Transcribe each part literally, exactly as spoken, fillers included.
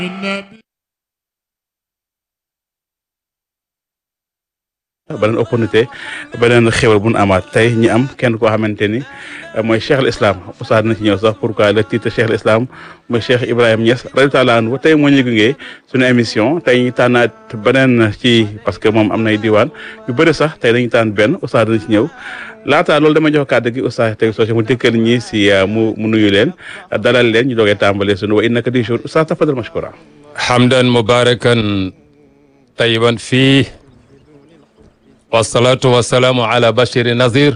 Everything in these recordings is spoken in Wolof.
beneen opportunité beneen xewal bu nu amaat tey ñi am kenn koo xamante ni mooy Cheikh al Islam Oustaz dina ci ñëw sax pourquoi le titre Cheikh al Islam mooy Cheikh Ibrahima Niass radiyallahu anhu tey moo ñu gunge suñu émission tey ñu tànnaat beneen ci parce que moom am nay diwaan yu bëri sax tey dañuy tànn benn Oustaz dina ci ñëw laata loolu dama jox kàddu gi Oustaz tey soo mu dëkkal ñi si mu mu nuyu leen dalal leen ñu doogee tàmbalee suñu wa innaka di jour Oustaz tafadal mashkura hamdan mubarakan tayyiban fii wasalaatu wasalaamu ala bashiri nazir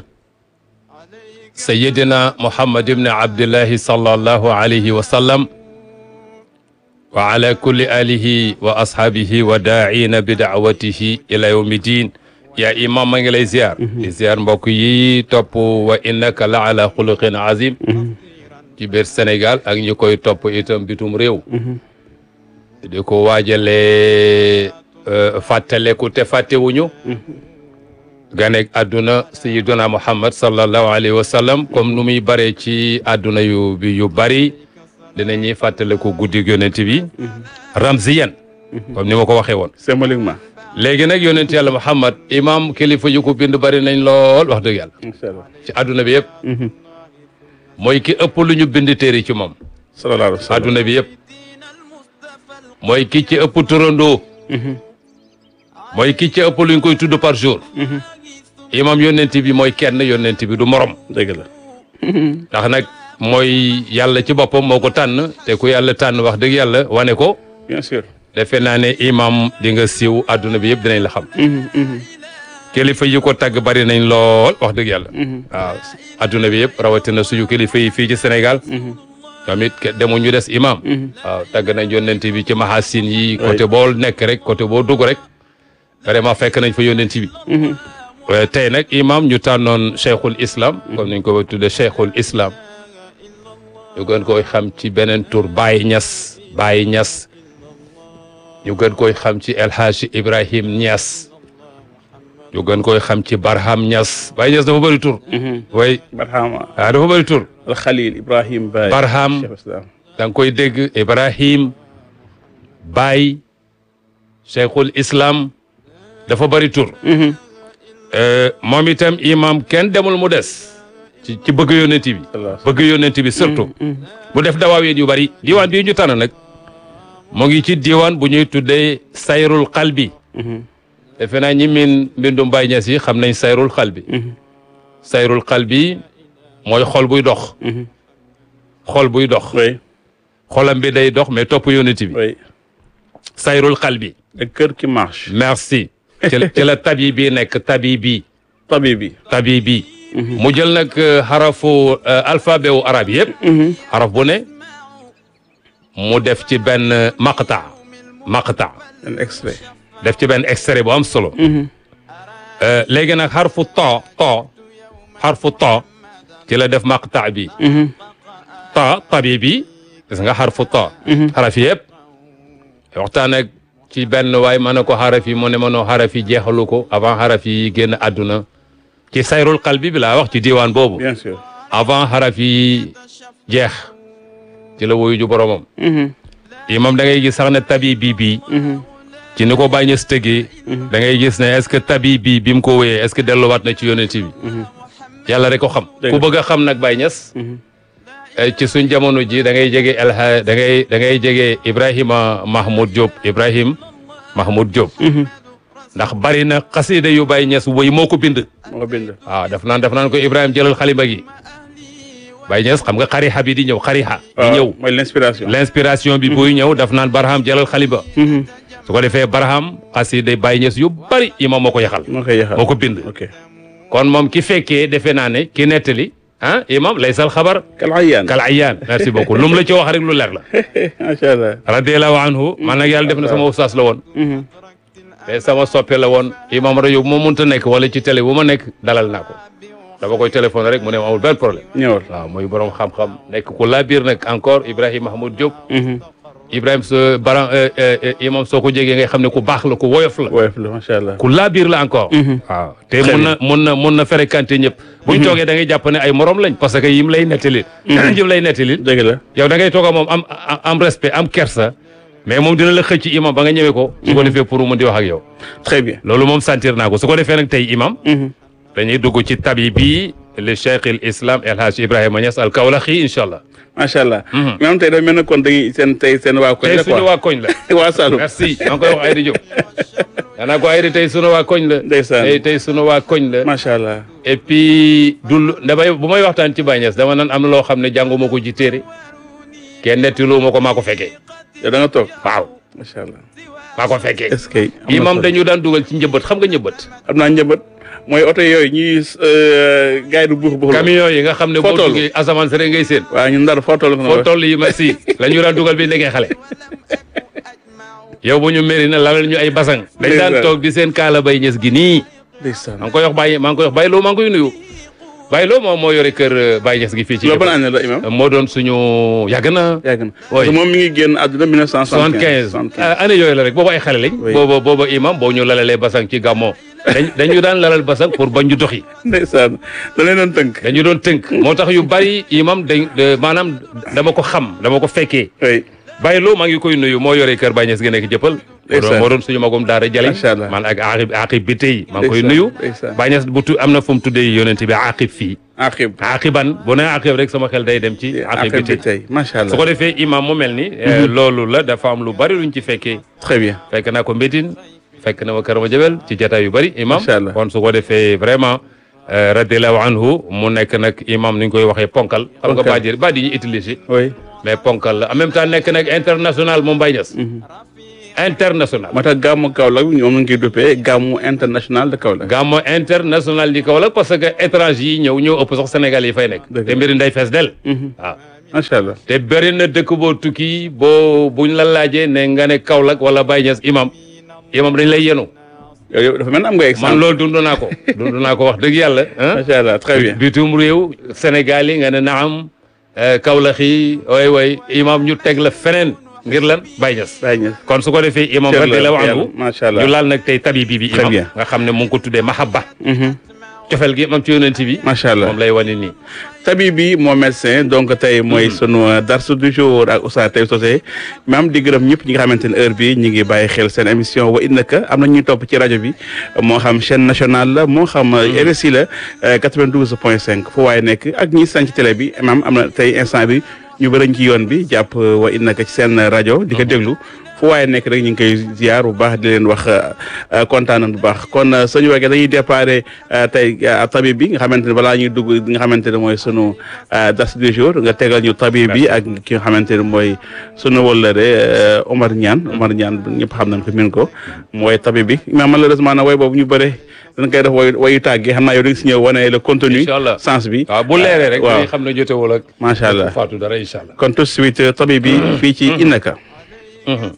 sayidina muhammad ibni abdillahi sallallahu alayhi wa sallam wa ala kulli alihi wa ashaabihi wa daa'ina bi daawatihi ila yawmi din yaa imam ma ngi lay ziar di ziar mbokk yi topp wa innaka la ala xuluqin azim ci biir Sénégal ak ñi koy topp itam bitum réew di ko waajalee fàttaleku te fàttewuñu ganeeg àdduna sayyiduna Muhammad sallallahu alayhi wa sallam comme nu muy bare ci àdduna yu bi yu bari dinañuy fàttaliku guddi yonent bi ramziyan comme ni ma ko waxee woon symboliquement léegi nag yonent yàlla Muhammad imam kilifa yu ko bind bari nañ lool wax dëgg yàlla inshallah ci àdduna bi yëpp mooy ki ëpp lu ñu bind téere ci moom sallallahu alayhi wa sallam àdduna bi yëpp mooy ki ci ëpp turandoo mooy ki ci ëpp luñ koy tudd par jour imam yonent bi mooy kenn yonent bi du morom dëgg la ndax nag mooy yàlla ci boppam moo ko tànn te ku yàlla tànn wax dëgg yàlla wane ko bien sûr defe naa ne imam di nga siiw àdduna bi yëpp dinañ la xam kilifa yi ko tagg bari nañ lool wax dëgg yàlla waaw àdduna bi yëpp rawatina suñu kilifa yi fii ci Sénégal tamit demu ñu des imam waaw tagg nañ yonent bi ci mahasin yi côté boo nekk rek côté boo dugg rek vraiment fekk nañ fa yonent bi tey nag imam ñu tànnoon cheikhul islam comme niñ ko tudde cheikhul islam ñu gën koy xam ci beneen tur Baye Niass Baye Niass ñu gën koy xam ci El Hadji Ibrahim Niass ñu gën koy xam ci Barham Niass Baye Niass dafa bëri tur way Barham waaw dafa bëri tur al Khalil Ibrahim Baye Barham da nga koy dégg Ibrahim Baye cheikhul islam dafa bëri tur moom itam imam kenn demul mu des ci ci bëgg yonent bi bëgg yonent bi surtout mu def dawaaween yu bëri diwaan bii ñu tànn nag mu ngi ci diwaan bu ñuy tuddee sayrul qalbi defe naa ñi min mbindum Baye Niass yi xam nañ sayrul qalbi sayrul qalbi mooy xol buy dox xol buy dox xolam bi day dox mais topp yonent bi sayrul qalbi le cœur qui marche merci ci la ci la tabi bi nekk tabi bi tabi bi tabi bi mu jël nag xarafu alphabet wu arab yëpp xaraf bu ne mu def ci benn maqta maqta un extrait def ci benn extrait bu am solo léegi nag xarfu ta ta xarfu ta ci la def maqta bi ta tabi bi gis nga xarfu ta xaraf yëpp waxtaan ak ci benn waay mën na ko xaraf yi mu ne mënoo xaraf yi jeexalu ko avant xaraf yi génn àdduna ci sayrul qalbi bi laa wax ci diwaan boobu bien sûr avant xaraf yi jeex ci la woyu ju boromam imam da ngay gis sax ne tabi bii bii ci ni ko Baye Niass tëggee da ngay gis ne est-ce que tabi bii bi mu ko wéyee est-ce que delluwaat na ci yonent bi yàlla rek ko xam ku bëgg a xam nag Baye Niass ci suñ jamono ji da ngay jege El Hadj da ngay da ngay jege Ibrahima Mahmoud Diop Ibrahim Mahmoud Diop ndax bari na xasida yu Baye Niass woy moo ko bind moo ko bind waaw daf naan daf naan ko Ibrahima jëlal xalima gi Baye Niass xam nga xarixa bi di ñëw xarixa di ñëw mooy l'inspiration l'inspiration bi buy ñëw daf naan Barham jëlal xalima su ko defee Barham xasida Baye Niass yu bari imam moo ko yaxal moo koy yaxal moo ko bind ok kon moom ki fekkee defe naa ne ki nettali ah imam laysal xabar kal ayaan kal ayaan merci beaucoup lu mu la ci wax rek lu leer la macha allah radiyallahu anhu man nag yàlla def na sama ustaas la woon te sama soppe la woon imam rajo bu ma mënta nekk wala ci télé bu ma nekk dalal naa ko dama koy téléphone rek mu ne ma amul benn problème ñëwal waaw mooy borom xam-xam nekk ku laa biir nag encore Ibrahima Mahmoud Diop Ibrahima sa baran imam soo ko jegee ngay xam ne ku baax la ku woyof la woyof la macha allah ku laa biir la encore waaw te mun na mun na mun na fréquenter ñëpp buñ toogee da ngay jàpp ne ay morom lañ parce que yim lay nettali yim lay nettali dëgg la yow da ngay toog moom am am respect am kersa mais moom dina la xëcc imam ba nga ñëwee ko. su ko defee pour mu di wax ak yow. très bien loolu moom sentir naa ko su ko defee nag tey imam. dañuy dugg ci tabibi le cheikh al islam El Hadj Ibrahima Niass al Kaolaxi incha allah. macha allah. même tey dafa mel ne kon dañuy seen tey seen waa koñ la quoi tey suñu waa koñ la. waa Saloum merci maa ngi koy wax Ayda Diop. danaa ko Ayda tey sunu waa koñ la. ndeysaan tey tey sunu waa koñ la. macha allah. et puis du damay bu may waxtaan ci Baye Niass dama naan am na loo xam ne jànguma ko ci téere kenn nettiloo ma ko maa ko fekkee. yow da nga toog waaw. macha allah. maa ko fekkee. est-ce que. imam dañu daan dugal ci njëbët xam nga njëbët. am naa njëbët mooy oto yooyu ñuy gars yi du buux buux. camion yi nga xam ne boo Foo toll duggee asamaan si rek ngay seen. waaw ñun ndar foo toll. foo toll yi ma si la ñu daan dugal bi nekkee xale. yow bu ñu meri na lalal ñu ay basang. dañ daan toog di seen kaala Baye Niass gi nii. ndeysaan maa ngi koy wax Baye maa ngi koy wax Baye Lo maa ngi koy nuyu. Baye Lo moom moo yore kër Baye Niass gi fii ci. loolu ban année la imam. moo doon suñu yàgg na. yàgg na oui parce que moom mi ngi génn àdduna mille neuf cent soixante-quinze année yooyu la rek boobu ay xale lañ. Oui. booba booba imam boo ñu lalalee basang ci gàmmoo. dañ dañu daan lalal basang pour bañ ñu doxi. ndeysaan da leen doon tënk. dañu doon tënk moo tax yu bari imam dañ maanaam dama ko xam dama ko fekkee. oui Baye Lo maa ngi koy nuyu moo yore kër Baye Niass gi nekk jëppal. ndeysaan moo doon suñu magum daara jaleñ. macha allah man ak aqib aqib bi tey maa ngi koy ndeysaan, nuyu. ndeysaan. Baye Niass bu tu am na fu mu tuddee yonent bi aqib fii. aqib aqiban bu ne aqib rek sama xel day dem ci. aqib bi aqib bi tey tey macha allah. su ko defee imam mu mel ni. loolu la dafa am lu bari luñ ci fekkee. très bien. fekk naa ko Mbédine fekk na ma Kër Madiabel ci jataay yu bari imam Macha allah. kon su ko defee vraiment radiallahu anhu mu nekk nag imam ni ñu koy waxee ponkal. xam nga Ponkal. baat yi baat yi ñu utilisé. oui. mais ponkal la en même temps nekk nag international moom Baye Niass. international. moo tax gàmmu Kaolack bi ñoom ñu ngi koy duppee gàmmu international de Kaolack. gàmmu international di Kaolack parce que étranger yi ñëw ñëw ëpp sax Sénégal yi fay nekk. Dëgg la. te mbiri nday fees del waaw macha allah. te bëri na dëkk boo tukki boo buñ la laajee ne nga ne Kaolack wala Baye Niass imam imam dañ lay yenu yow dafa mel ni am nga man exemple. loolu dund naa ko dund naa ko wax dëgg yàlla ah. macha allah très bien. bitum réew Sénégal yi nga ne naam Kaolack yi way way imam ñu teg la feneen ngir lan Baye Niass Baye Niass. kon su ko defee imam Cër la, radiallahu yàlla, anhu macha allah. ñu laal nag tey tabibi bi Très imam bien. nga xam ne mu ngi ko tuddee mahabba Mhm. cofel gi imam ci yonent bi macha allah. moom lay wane nii tabib bi moo médecin donc tey mooy sunu darsu du jour ak Oustaz Taib Socé maam di gërëm ñëpp ñi nga xamante ne heure bi ñi ngi bàyyi xel seen émission wa innaka am na ñuy topp ci rajo bi moo xam chaîne nationale la moo xam R S I la quatre-vingt-douze point cinq fu waaye nekk ak ñi sañ ci télé bi maam am na tey instant bi ñu bëriñ ci yoon bi jàpp wa innaka ci seen rajo di ko déglu fu waaye nekk rek ñu ngi koy ziar bu baax di leen wax kontaan nañ bu baax kon suñu wegee dañuy déparé tey tabib bi nga xamante ne balaa ñuy dugg nga xamante ne mooy sunu das du jour nga tegal ñu tabib bi ak ki nga xamante ne mooy sunu wëllëre Omar Niane Omar Niane ñëpp xam nañ ko min ko mooy tabib bi mais malheureusement na way boobu ñu bëre dañ koy def way wayu tàggee xam naa yow di nga si ñëw wane le contenu incha allah sens bi waaw bu leeree rek waaw dañuy xam ne jotewul ak macha allah faatu dara incha allah kon tout de suite tabib bi fii ci innaka